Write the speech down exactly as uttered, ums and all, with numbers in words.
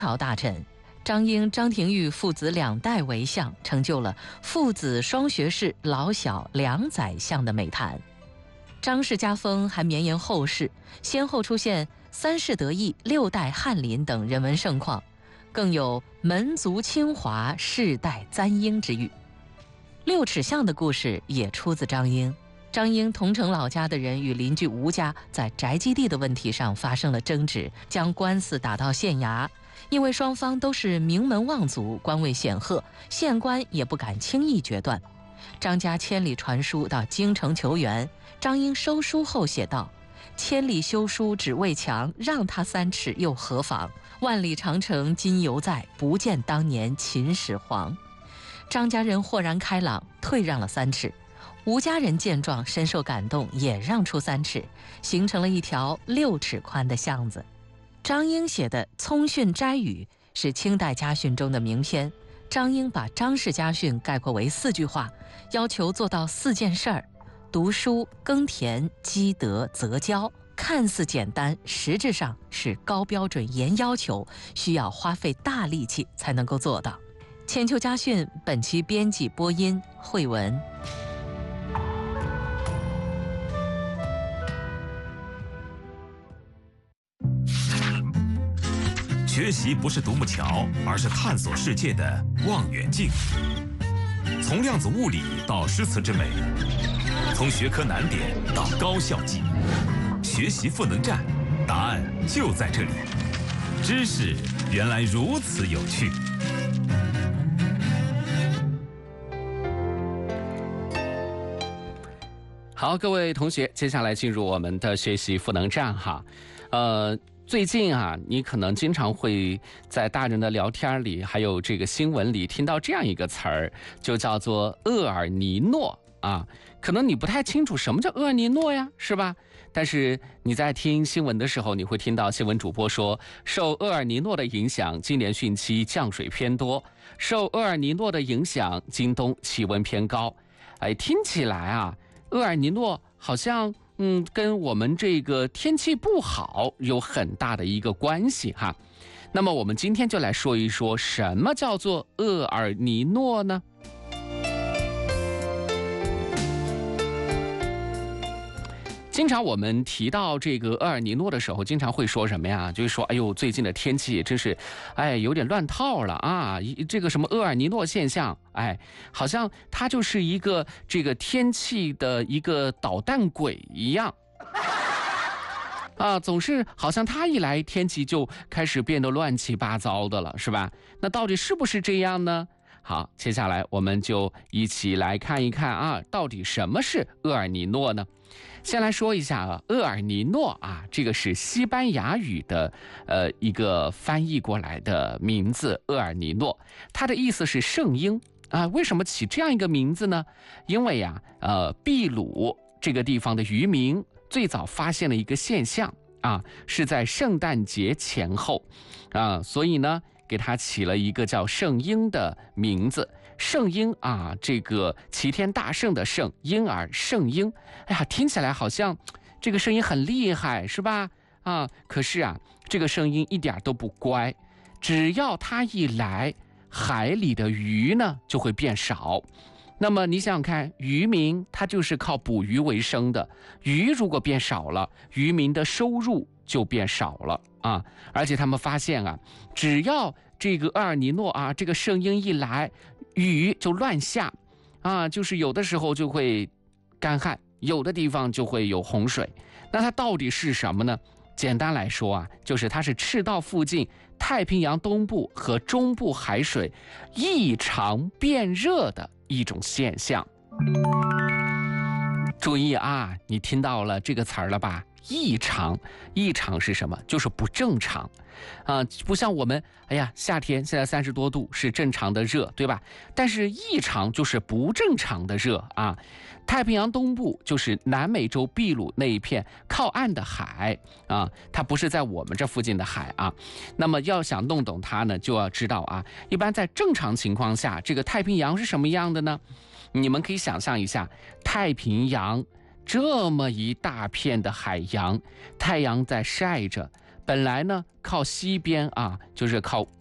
朝大臣。张英、张廷玉父子两代为相，成就了父子双学士、老小两宰相的美谈。张氏家风还绵延后世，先后出现三世得意、六代翰林等人文盛况，更有门族清华、世代簪缨之誉。六尺巷的故事也出自张英。张英同城老家的人与邻居吴家在宅基地的问题上发生了争执，将官司打到县衙。因为双方都是名门望族，官位显赫，县官也不敢轻易决断。张家千里传书到京城求援，张英收书后写道：“千里修书只为墙，让他三尺又何妨？万里长城今犹在，不见当年秦始皇。”张家人豁然开朗，退让了三尺。吴家人见状深受感动，也让出三尺，形成了一条六尺宽的巷子。张英写的《聪训斋语》是清代家训中的名篇。张英把张氏家训概括为四句话，要求做到四件事儿：读书、耕田、积德、泽交。看似简单，实质上是高标准、严要求，需要花费大力气才能够做到。千秋家训本期编辑播音慧文。 学习不是独木桥，而是探索世界的望远镜。从量子物理到诗词之美，从学科难点到高效记，学习赋能站，答案就在这里。知识原来如此有趣。 好，各位同学，接下来进入我们的学习赋能站哈，呃。最近啊，你可能经常会在大人的聊天里，还有这个新闻里听到这样一个词儿，就叫做厄尔尼诺啊。可能你不太清楚什么叫厄尔尼诺呀，是吧？但是你在听新闻的时候，你会听到新闻主播说，受厄尔尼诺的影响，今年汛期降水偏多；受厄尔尼诺的影响，今冬气温偏高。哎，听起来啊，厄尔尼诺好像。嗯，跟我们这个天气不好有很大的一个关系哈。那么我们今天就来说一说，什么叫做厄尔尼诺呢？经常我们提到这个厄尔尼诺的时候，经常会说什么呀？就是说，哎呦，最近的天气真是，哎，有点乱套了啊！这个什么厄尔尼诺现象，哎，好像它就是一个这个天气的一个捣蛋鬼一样。啊，总是好像它一来，天气就开始变得乱七八糟的了，是吧？那到底是不是这样呢？好，接下来我们就一起来看一看啊，到底什么是厄尔尼诺呢？先来说一下啊，厄尔尼诺啊，这个是西班牙语的呃一个翻译过来的名字，厄尔尼诺，它的意思是圣婴啊。为什么起这样一个名字呢？因为呀、啊，呃，秘鲁这个地方的渔民最早发现了一个现象啊，是在圣诞节前后啊，所以呢，给它起了一个叫圣婴的名字。圣婴啊，这个齐天大圣的圣，婴儿圣婴，哎呀，听起来好像这个声音很厉害，是吧？啊，可是啊，这个声音一点都不乖，只要它一来，海里的鱼呢就会变少。那么你想想看，渔民他就是靠捕鱼为生的，鱼如果变少了，渔民的收入就变少了啊！而且他们发现啊，只要这个厄尔尼诺啊，这个圣婴一来，雨就乱下啊，就是有的时候就会干旱，有的地方就会有洪水。那它到底是什么呢？简单来说啊，就是它是赤道附近太平洋东部和中部海水异常变热的一种现象。注意啊，你听到了这个词儿了吧？异常，异常是什么？就是不正常啊，不像我们，哎呀，夏天现在三十多度是正常的热，对吧？但是异常就是不正常的热啊。太平洋东部就是南美洲秘鲁那一片靠岸的海啊，它不是在我们这附近的海啊。那么要想弄懂它呢，就要知道啊，一般在正常情况下，这个太平洋是什么样的呢？你们可以想象一下，太平洋这么一大片的海洋，太阳在晒着， 本来呢靠西边啊，就是靠